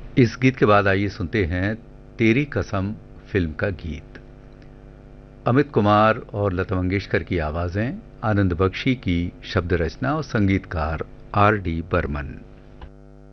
इस गीत के बाद आइए सुनते हैं तेरी कसम फिल्म का गीत। अमित कुमार और लता मंगेशकर की आवाजें, आनंद बख्शी की शब्द रचना और संगीतकार आर डी बर्मन।